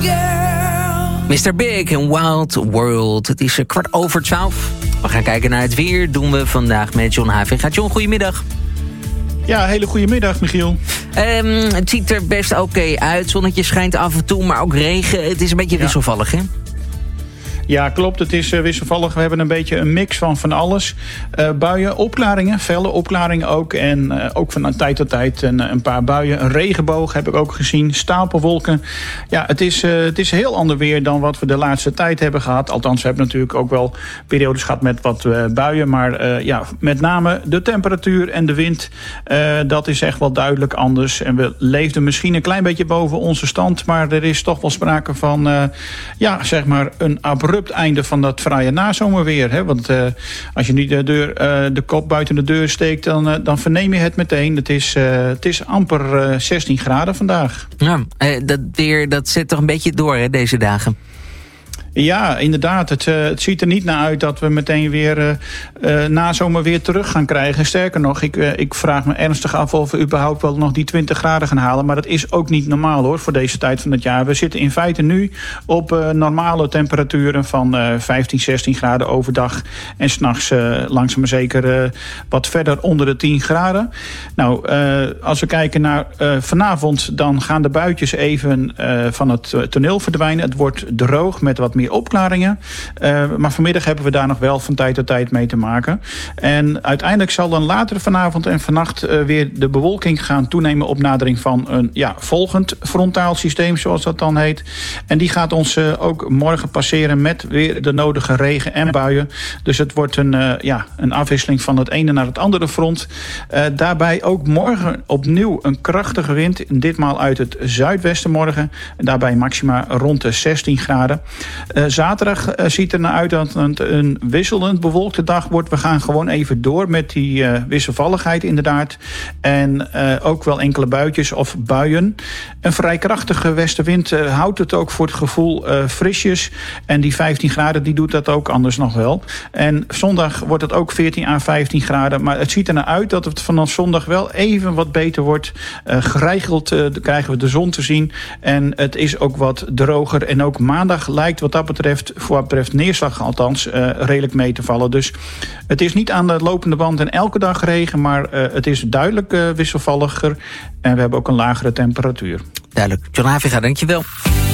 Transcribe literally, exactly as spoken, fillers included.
girl. mister Big en Wild World. Het is kwart over twaalf. We gaan kijken naar het weer. Doen we vandaag met John Havinga. John, goedemiddag. Ja, hele goede middag, Michiel. Um, het ziet er best oké okay uit. Zonnetje schijnt af en toe, maar ook regen. Het is een beetje wisselvallig, hè? Ja, klopt. Het is uh, wisselvallig. We hebben een beetje een mix van van alles. Uh, buien, opklaringen, felle opklaringen ook. En uh, ook van tijd tot tijd een, een paar buien. Een regenboog heb ik ook gezien. Stapelwolken. Ja, het is, uh, het is heel ander weer dan wat we de laatste tijd hebben gehad. Althans, we hebben natuurlijk ook wel periodes gehad met wat uh, buien. Maar uh, ja, met name de temperatuur en de wind. Uh, dat is echt wel duidelijk anders. En we leefden misschien een klein beetje boven onze stand. Maar er is toch wel sprake van, uh, ja, zeg maar een abrupt einde van dat fraaie nazomerweer. Hè? Want uh, als je nu de, deur, uh, de kop buiten de deur steekt, dan, uh, dan verneem je het meteen. Het is, uh, het is amper uh, zestien graden vandaag. Ja, uh, dat weer dat zit toch een beetje door, hè, deze dagen? Ja, inderdaad. Het, uh, het ziet er niet naar uit dat we meteen weer uh, uh, nazomer weer terug gaan krijgen. Sterker nog, ik, uh, ik vraag me ernstig af of we überhaupt wel nog die twintig graden gaan halen. Maar dat is ook niet normaal, hoor, voor deze tijd van het jaar. We zitten in feite nu op uh, normale temperaturen van uh, vijftien, zestien graden overdag. En s'nachts uh, langzaam maar zeker uh, wat verder onder de tien graden. Nou, uh, als we kijken naar uh, vanavond, dan gaan de buitjes even uh, van het toneel verdwijnen. Het wordt droog met wat meer opklaringen. Uh, maar vanmiddag hebben we daar nog wel van tijd tot tijd mee te maken. En uiteindelijk zal dan later vanavond en vannacht uh, weer de bewolking gaan toenemen op nadering van een ja, volgend frontaal systeem, zoals dat dan heet. En die gaat ons uh, ook morgen passeren met weer de nodige regen en buien. Dus het wordt een, uh, ja, een afwisseling van het ene naar het andere front. Uh, daarbij ook morgen opnieuw een krachtige wind. Ditmaal uit het zuidwesten morgen. En daarbij maxima rond de zestien graden. Uh, zaterdag uh, ziet er naar uit dat het een wisselend bewolkte dag wordt. We gaan gewoon even door met die uh, wisselvalligheid inderdaad. En uh, ook wel enkele buitjes of buien. Een vrij krachtige westenwind uh, houdt het ook voor het gevoel uh, frisjes. En die vijftien graden die doet dat ook anders nog wel. En zondag wordt het ook veertien à vijftien graden. Maar het ziet er naar uit dat het vanaf zondag wel even wat beter wordt. Uh, geregeld uh, krijgen we de zon te zien. En het is ook wat droger. En ook maandag lijkt wat dat betreft, voor wat betreft neerslag althans, uh, redelijk mee te vallen. Dus het is niet aan de lopende band en elke dag regen, maar uh, het is duidelijk uh, wisselvalliger. En we hebben ook een lagere temperatuur. Duidelijk. John Havinga, dankjewel.